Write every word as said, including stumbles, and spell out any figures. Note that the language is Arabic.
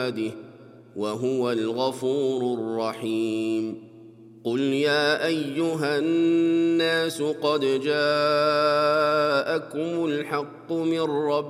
وهو الغفور الرحيم. قل يا أيها الناس قد جاءكم الحق من ربكم